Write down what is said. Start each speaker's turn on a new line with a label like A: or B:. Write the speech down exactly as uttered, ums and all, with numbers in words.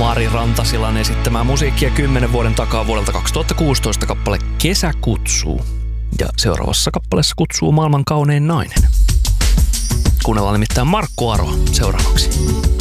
A: Mari Rantasilan esittämää musiikkia kymmenen vuoden takaa vuodelta kaksituhattakuusitoista kappale Kesä kutsuu. Ja seuraavassa kappaleessa kutsuu maailman kaunein nainen. Kuunnellaan nimittäin Markku Aroa seuraavaksi.